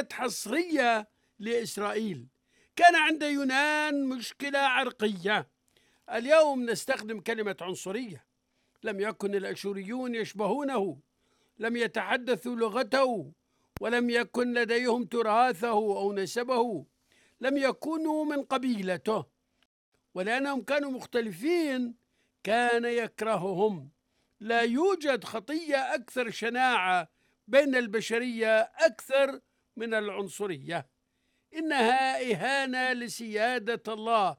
كانت حصرية لإسرائيل. كان عند يونان مشكلة عرقية. اليوم نستخدم كلمة عنصرية. لم يكن الأشوريون يشبهونه، لم يتحدثوا لغته، ولم يكن لديهم تراثه أو نسبه، لم يكونوا من قبيلته، ولأنهم كانوا مختلفين كان يكرههم. لا يوجد خطية أكثر شناعة بين البشرية أكثر من العنصرية. إنها إهانة لسيادة الله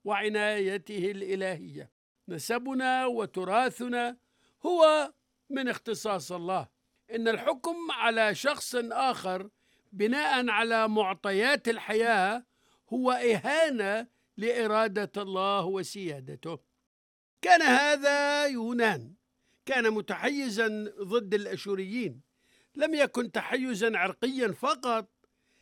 وعنايته الإلهية. نسبنا وتراثنا هو من اختصاص الله. إن الحكم على شخص آخر بناء على معطيات الحياة هو إهانة لإرادة الله وسيادته. كان هذا يونان، كان متحيزا ضد الأشوريين، لم يكن تحيزا عرقيا فقط.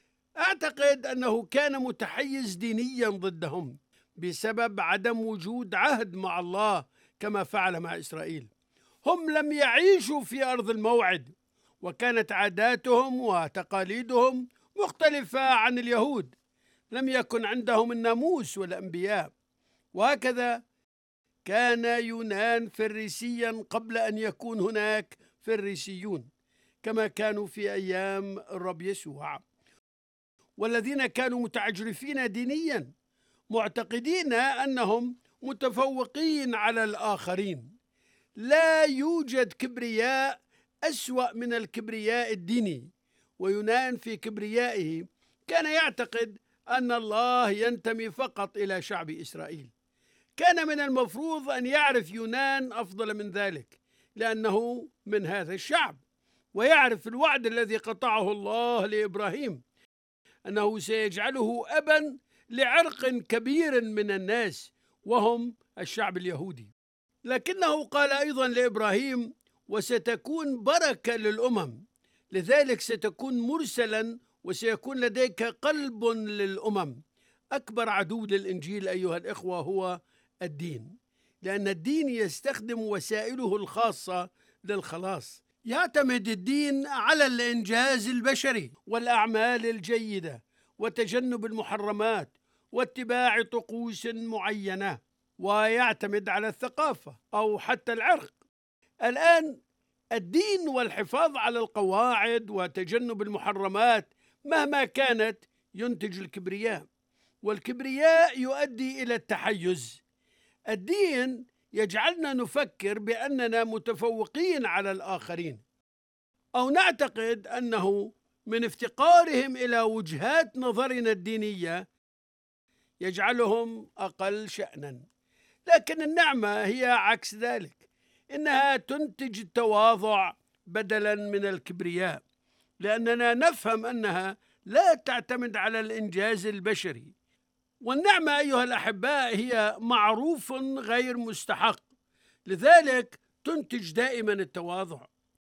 أعتقد أنه كان متحيز دينيا ضدهم بسبب عدم وجود عهد مع الله كما فعل مع إسرائيل. هم لم يعيشوا في أرض الموعد، وكانت عاداتهم وتقاليدهم مختلفة عن اليهود. لم يكن عندهم الناموس والأنبياء. وهكذا كان يونان فريسيا قبل أن يكون هناك فريسيون، كما كانوا في أيام الرب يسوع. والذين كانوا متعجرفين دينيا، معتقدين أنهم متفوقين على الآخرين. لا يوجد كبرياء أسوأ من الكبرياء الديني. ويونان في كبريائه كان يعتقد أن الله ينتمي فقط إلى شعب إسرائيل. كان من المفروض أن يعرف يونان أفضل من ذلك، لأنه من هذا الشعب، ويعرف الوعد الذي قطعه الله لإبراهيم أنه سيجعله أبا لعرق كبير من الناس، وهم الشعب اليهودي. لكنه قال أيضا لإبراهيم: وستكون بركة للأمم، لذلك ستكون مرسلا وسيكون لديك قلب للأمم. أكبر عدو للإنجيل أيها الإخوة هو الدين، لأن الدين يستخدم وسائله الخاصة للخلاص. يعتمد الدين على الإنجاز البشري والأعمال الجيدة وتجنب المحرمات واتباع طقوس معينة، ويعتمد على الثقافة أو حتى العرق. الآن الدين والحفاظ على القواعد وتجنب المحرمات مهما كانت ينتج الكبرياء، والكبرياء يؤدي إلى التحيز. الدين يجعلنا نفكر بأننا متفوقين على الآخرين، أو نعتقد أنه من افتقارهم إلى وجهات نظرنا الدينية يجعلهم أقل شأنا. لكن النعمة هي عكس ذلك، إنها تنتج التواضع بدلا من الكبرياء، لأننا نفهم أنها لا تعتمد على الإنجاز البشري. والنعمة أيها الأحباء هي معروف غير مستحق، لذلك تنتج دائما التواضع.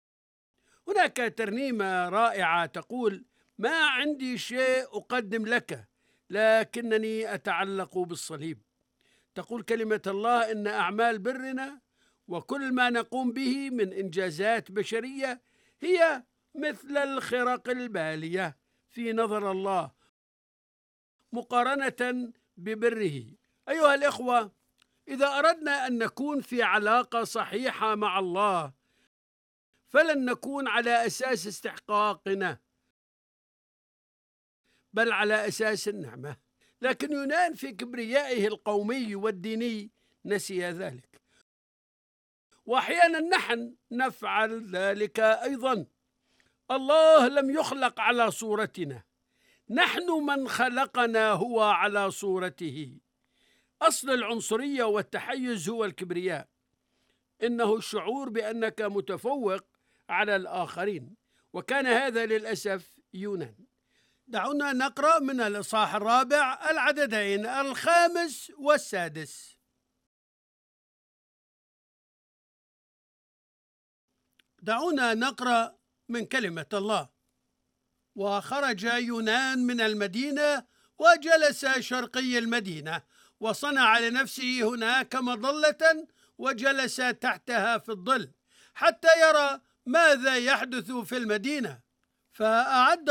هناك ترنيمة رائعة تقول: ما عندي شيء أقدم لك لكنني أتعلق بالصليب. تقول كلمة الله إن أعمال برنا وكل ما نقوم به من إنجازات بشرية هي مثل الخرق البالية في نظر الله مقارنة ببره. أيها الإخوة، إذا أردنا أن نكون في علاقة صحيحة مع الله فلن نكون على أساس استحقاقنا، بل على أساس النعمة. لكن يونان في كبريائه القومي والديني نسي ذلك، وأحيانا نحن نفعل ذلك أيضا. الله لم يخلق على صورتنا، نحن من خلقنا هو على صورته. أصل العنصرية والتحيز هو الكبرياء، إنه الشعور بأنك متفوق على الآخرين، وكان هذا للأسف يونان. دعونا نقرأ من الإصحاح 4 العددين 5 و6. دعونا نقرأ من كلمة الله. وخرج يونان من المدينة وجلس شرقي المدينة، وصنع لنفسه هناك مظلة وجلس تحتها في الظل حتى يرى ماذا يحدث في المدينة. فأعد